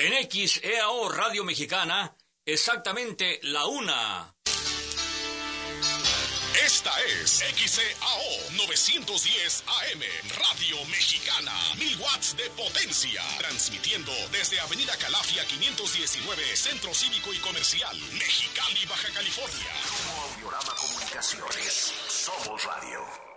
En XEAO Radio Mexicana, exactamente la 1. Esta es XEAO 910 AM, Radio Mexicana, 1000 watts de potencia, transmitiendo desde Avenida Calafia 519, Centro Cívico y Comercial, Mexicali, Baja California. Grupo Audiorama Comunicaciones, Somos Radio.